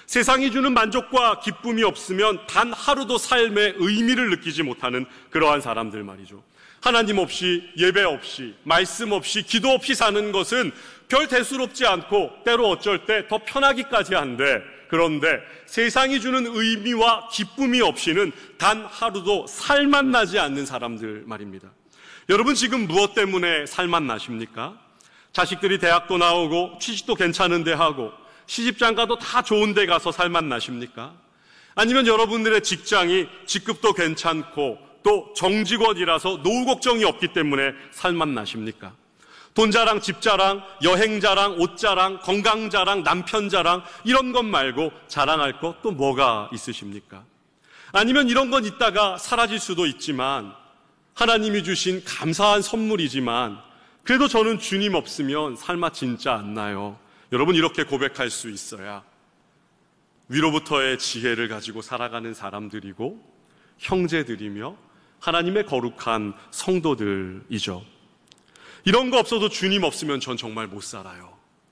세상이 주는 만족과 기쁨이 없으면 단 하루도 삶의 의미를 느끼지 못하는 그러한 사람들 말이죠. 하나님 없이, 예배 없이, 말씀 없이, 기도 없이 사는 것은 별 대수롭지 않고 때로 어쩔 때 더 편하기까지 한데, 그런데 세상이 주는 의미와 기쁨이 없이는 단 하루도 살맛 나지 않는 사람들 말입니다. 여러분 지금 무엇 때문에 살맛 나십니까? 자식들이 대학도 나오고 취직도 괜찮은데 하고 시집장가도 다 좋은 데 가서 살맛 나십니까? 아니면 여러분들의 직장이 직급도 괜찮고 또 정직원이라서 노후 걱정이 없기 때문에 살맛 나십니까? 돈 자랑, 집 자랑, 여행 자랑, 옷 자랑, 건강 자랑, 남편 자랑 이런 것 말고 자랑할 것 또 뭐가 있으십니까? 아니면 이런 건 있다가 사라질 수도 있지만 하나님이 주신 감사한 선물이지만 그래도 저는 주님 없으면 살맛 진짜 안 나요. 여러분 이렇게 고백할 수 있어야 위로부터의 지혜를 가지고 살아가는 사람들이고 형제들이며 하나님의 거룩한 성도들이죠. 이런 거 없어도 주님 없으면 전 정말 못 살아요.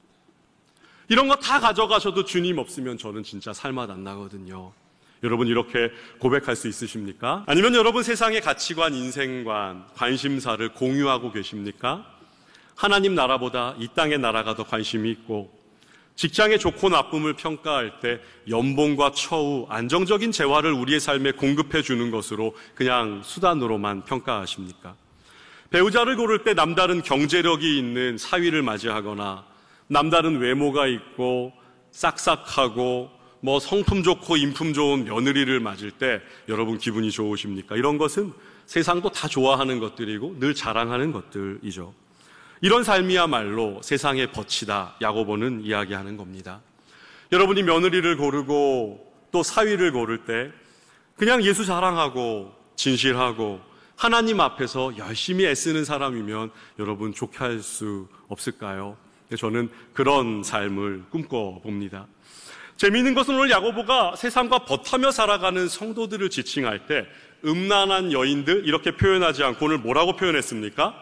이런 거 다 가져가셔도 주님 없으면 저는 진짜 살맛 안 나거든요. 여러분 이렇게 고백할 수 있으십니까? 아니면 여러분 세상의 가치관, 인생관, 관심사를 공유하고 계십니까? 하나님 나라보다 이 땅의 나라가 더 관심이 있고 직장의 좋고 나쁨을 평가할 때 연봉과 처우, 안정적인 재화를 우리의 삶에 공급해 주는 것으로 그냥 수단으로만 평가하십니까? 배우자를 고를 때 남다른 경제력이 있는 사위를 맞이하거나 남다른 외모가 있고 싹싹하고 성품 좋고 인품 좋은 며느리를 맞을 때 여러분 기분이 좋으십니까? 이런 것은 세상도 다 좋아하는 것들이고 늘 자랑하는 것들이죠. 이런 삶이야말로 세상의 벗이다 야고보는 이야기하는 겁니다. 여러분이 며느리를 고르고 또 사위를 고를 때 그냥 예수 자랑하고 진실하고 하나님 앞에서 열심히 애쓰는 사람이면 여러분 좋게 할 수 없을까요? 저는 그런 삶을 꿈꿔봅니다. 재미있는 것은 오늘 야고보가 세상과 벗하며 살아가는 성도들을 지칭할 때 음란한 여인들 이렇게 표현하지 않고 오늘 뭐라고 표현했습니까?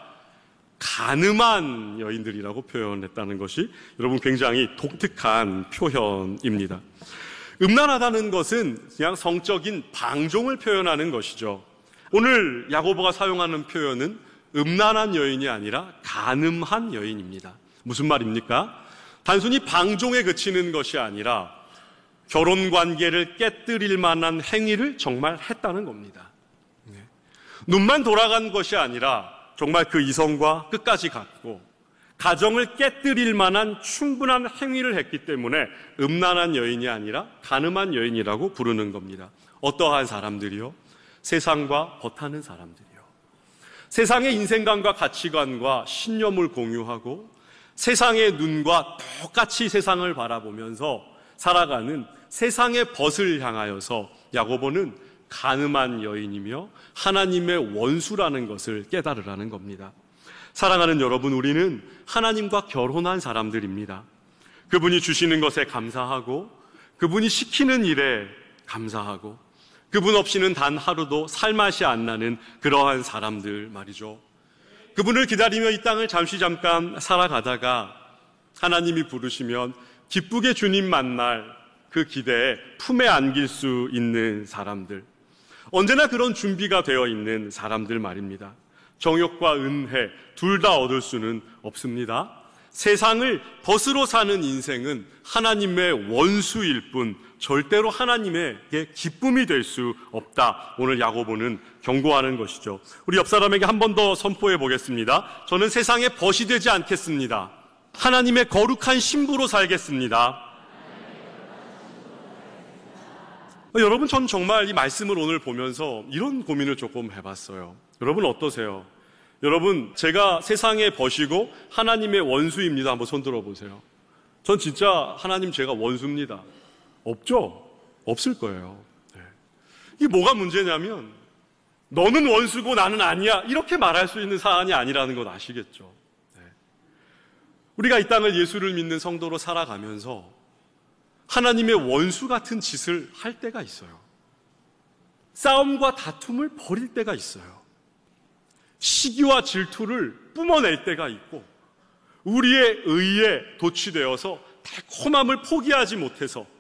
간음한 여인들이라고 표현했다는 것이 여러분 굉장히 독특한 표현입니다. 음란하다는 것은 그냥 성적인 방종을 표현하는 것이죠. 오늘 야고보가 사용하는 표현은 음란한 여인이 아니라 간음한 여인입니다. 무슨 말입니까? 단순히 방종에 그치는 것이 아니라 결혼관계를 깨뜨릴 만한 행위를 정말 했다는 겁니다. 눈만 돌아간 것이 아니라 정말 그 이성과 끝까지 갔고 가정을 깨뜨릴 만한 충분한 행위를 했기 때문에 음란한 여인이 아니라 간음한 여인이라고 부르는 겁니다. 어떠한 사람들이요? 세상과 벗하는 사람들이요. 세상의 인생관과 가치관과 신념을 공유하고 세상의 눈과 똑같이 세상을 바라보면서 살아가는 세상의 벗을 향하여서 야고보는 간음한 여인이며 하나님의 원수라는 것을 깨달으라는 겁니다. 사랑하는 여러분, 우리는 하나님과 결혼한 사람들입니다. 그분이 주시는 것에 감사하고 그분이 시키는 일에 감사하고 그분 없이는 단 하루도 살맛이 안 나는 그러한 사람들 말이죠. 그분을 기다리며 이 땅을 잠깐 살아가다가 하나님이 부르시면 기쁘게 주님 만날 그 기대에 품에 안길 수 있는 사람들, 언제나 그런 준비가 되어 있는 사람들 말입니다. 정욕과 은혜 둘 다 얻을 수는 없습니다. 세상을 벗으로 사는 인생은 하나님의 원수일 뿐 절대로 하나님에게 기쁨이 될 수 없다. 오늘 야고보는 경고하는 것이죠. 우리 옆 사람에게 한 번 더 선포해 보겠습니다. 저는 세상의 벗이 되지 않겠습니다. 하나님의 거룩한 신부로 살겠습니다. 여러분, 전 정말 이 말씀을 오늘 보면서 이런 고민을 조금 해봤어요. 여러분 어떠세요? 여러분, 제가 세상의 벗이고 하나님의 원수입니다. 한번 손 들어보세요. 전 진짜 하나님 제가 원수입니다. 없죠? 없을 거예요. 이게 뭐가 문제냐면 너는 원수고 나는 아니야 이렇게 말할 수 있는 사안이 아니라는 것 아시겠죠? 우리가 이 땅을 예수를 믿는 성도로 살아가면서 하나님의 원수 같은 짓을 할 때가 있어요. 싸움과 다툼을 벌일 때가 있어요. 시기와 질투를 뿜어낼 때가 있고 우리의 의에 도취되어서 달콤함을 포기하지 못해서